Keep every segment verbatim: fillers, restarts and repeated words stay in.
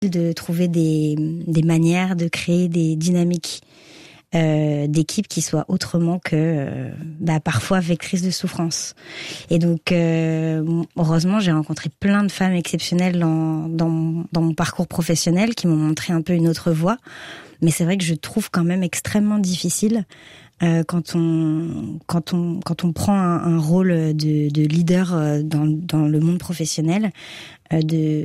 de trouver des, des manières de créer des dynamiques euh, d'équipe qui soient autrement que euh, bah, parfois vectrices de souffrance. Et donc, euh, heureusement, j'ai rencontré plein de femmes exceptionnelles dans, dans, dans mon parcours professionnel qui m'ont montré un peu une autre voie. Mais c'est vrai que je trouve quand même extrêmement difficile euh, quand on quand on quand on prend un, un rôle de, de leader dans, dans le monde professionnel, euh, de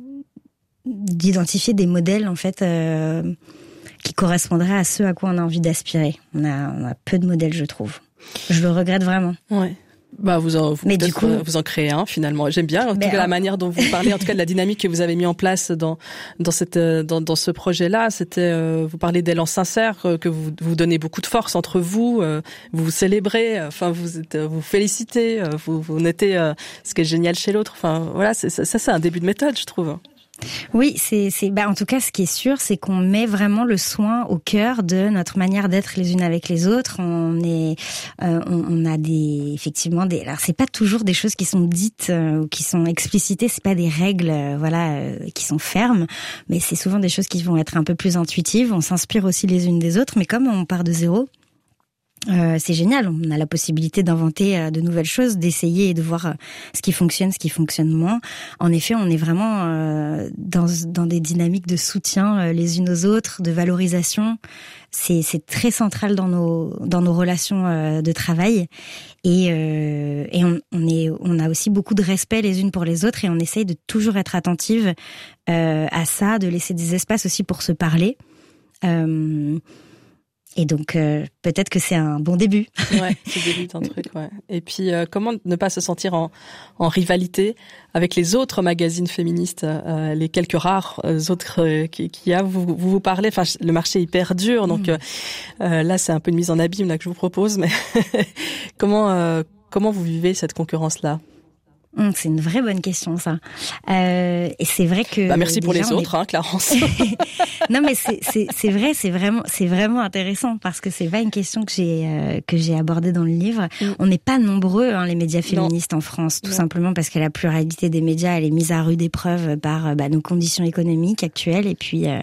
d'identifier des modèles en fait euh, qui correspondraient à ceux à quoi on a envie d'aspirer. On a, on a peu de modèles, je trouve. Je le regrette vraiment. Ouais. Bah vous en vous, Mais du coup, vous en créez un finalement. J'aime bien en tout cas la manière dont vous parlez, en tout cas de la dynamique que vous avez mis en place dans dans cette dans dans ce projet-là. C'était euh, vous parlez d'élan sincère, euh, que vous vous donnez beaucoup de force entre vous, euh, vous vous célébrez, enfin vous êtes, vous félicitez, euh, vous vous notez euh, ce qui est génial chez l'autre. Enfin voilà, c'est, ça c'est un début de méthode, je trouve. Oui, c'est, c'est, bah, en tout cas, ce qui est sûr, c'est qu'on met vraiment le soin au cœur de notre manière d'être les unes avec les autres. On est, euh, on, on a des, effectivement, des, alors c'est pas toujours des choses qui sont dites euh, ou qui sont explicitées. C'est pas des règles, euh, voilà, euh, qui sont fermes, mais c'est souvent des choses qui vont être un peu plus intuitives. On s'inspire aussi les unes des autres, mais comme on part de zéro. Euh, c'est génial, on a la possibilité d'inventer euh, de nouvelles choses, d'essayer et de voir euh, ce qui fonctionne, ce qui fonctionne moins. En effet, on est vraiment euh, dans, dans des dynamiques de soutien euh, les unes aux autres, de valorisation. C'est, c'est très central dans nos, dans nos relations euh, de travail. Et, euh, et on, on, est, on a aussi beaucoup de respect les unes pour les autres et on essaye de toujours être attentive euh, à ça, de laisser des espaces aussi pour se parler. Euh, Et donc, euh, peut-être que c'est un bon début. Ouais, c'est le début d'un truc, ouais. Et puis, euh, comment ne pas se sentir en, en rivalité avec les autres magazines féministes, euh, les quelques rares euh, autres euh, qui, qui a, vous, vous vous parlez, enfin, le marché est hyper dur, donc mmh. euh, là, c'est un peu une mise en abîme là que je vous propose, mais comment euh, comment vous vivez cette concurrence-là ? Hum, c'est une vraie bonne question, ça. Euh, et c'est vrai que. Bah merci pour déjà, les autres, est... hein, Clarence. Non, mais c'est c'est c'est vrai, c'est vraiment c'est vraiment intéressant parce que c'est pas une question que j'ai euh, que j'ai abordée dans le livre. Mm. On n'est pas nombreux, hein, les médias féministes non. en France, tout non. simplement parce que la pluralité des médias elle est mise à rude épreuve par bah, nos conditions économiques actuelles et puis euh,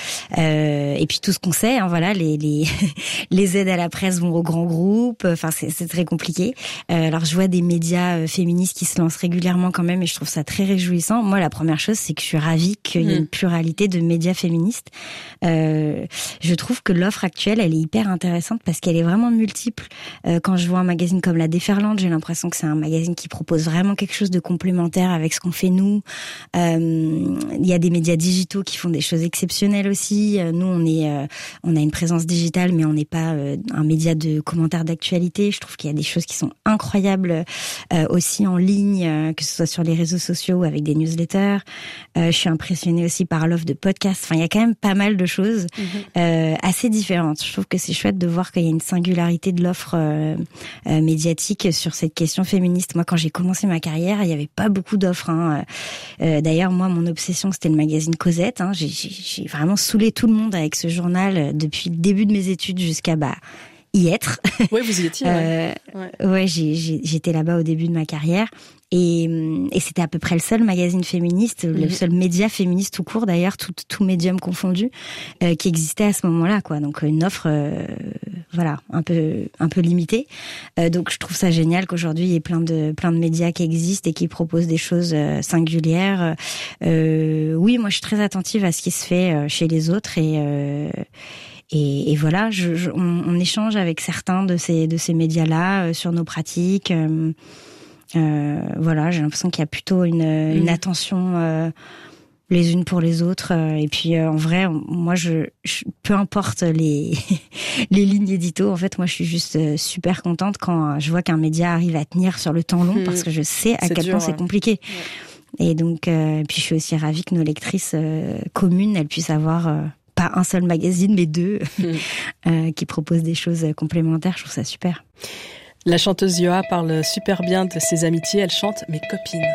euh, et puis tout ce qu'on sait, hein, voilà, les les les aides à la presse vont aux grands groupes. Enfin, c'est c'est très compliqué. Euh, alors je vois des médias féministes qui se lancent régulièrement quand même et je trouve ça très réjouissant. Moi, la première chose, c'est que je suis ravie qu'il y ait mmh. une pluralité de médias féministes. Euh, je trouve que l'offre actuelle, elle est hyper intéressante parce qu'elle est vraiment multiple. Euh, quand je vois un magazine comme La Déferlante, j'ai l'impression que c'est un magazine qui propose vraiment quelque chose de complémentaire avec ce qu'on fait nous. Euh, il y a des médias digitaux qui font des choses exceptionnelles aussi. Nous, on est, euh, on a une présence digitale, mais on n'est pas euh, un média de commentaires d'actualité. Je trouve qu'il y a des choses qui sont incroyables euh, aussi en ligne, que ce soit sur les réseaux sociaux ou avec des newsletters. Euh, je suis impressionnée aussi par l'offre de podcasts. Enfin, il y a quand même pas mal de choses mmh. euh, assez différentes. Je trouve que c'est chouette de voir qu'il y a une singularité de l'offre euh, euh, médiatique sur cette question féministe. Moi, quand j'ai commencé ma carrière, il n'y avait pas beaucoup d'offres. Hein. Euh, d'ailleurs, moi, mon obsession, c'était le magazine Cosette. Hein. J'ai, j'ai, j'ai vraiment saoulé tout le monde avec ce journal depuis le début de mes études jusqu'à... bah y être. Oui, vous y étiez. Ouais, euh, ouais. ouais j'ai, j'ai, j'étais là-bas au début de ma carrière et, et c'était à peu près le seul magazine féministe, mm-hmm. le seul média féministe tout court d'ailleurs, tout, tout médium confondu, euh, qui existait à ce moment-là, quoi. Donc une offre, euh, voilà, un peu, un peu limitée. Euh, donc je trouve ça génial qu'aujourd'hui il y ait plein de, plein de médias qui existent et qui proposent des choses euh, singulières. Euh, oui, moi je suis très attentive à ce qui se fait euh, chez les autres et euh, Et, et voilà, je, je, on, on échange avec certains de ces de ces médias-là euh, sur nos pratiques. Euh, euh, voilà, j'ai l'impression qu'il y a plutôt une, mmh. une attention euh, les unes pour les autres. Euh, et puis euh, en vrai, moi, je, je peu importe les les lignes édito. En fait, moi, je suis juste euh, super contente quand je vois qu'un média arrive à tenir sur le temps long, mmh. parce que je sais à c'est quel dur, point ouais. c'est compliqué. Ouais. Et donc, euh, puis je suis aussi ravie que nos lectrices euh, communes, elles puissent avoir euh, pas un seul magazine, mais deux, mmh. euh, qui proposent des choses complémentaires. Je trouve ça super. La chanteuse Yoa parle super bien de ses amitiés. Elle chante « Mes copines ».